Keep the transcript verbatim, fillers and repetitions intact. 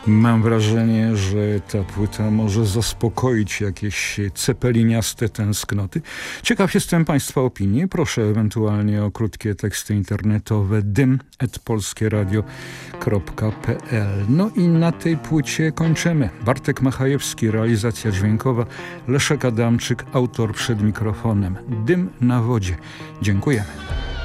Mam wrażenie, że ta płyta może zaspokoić jakieś cepeliniaste tęsknoty. Ciekaw jestem Państwa opinii. Proszę ewentualnie o krótkie teksty internetowe dym at polskieradio kropka p l. No i na tej płycie kończymy. Bartek Machajewski, realizacja dźwiękowa, Leszek Adamczyk, autor przed mikrofonem. Dym na wodzie. Dziękujemy.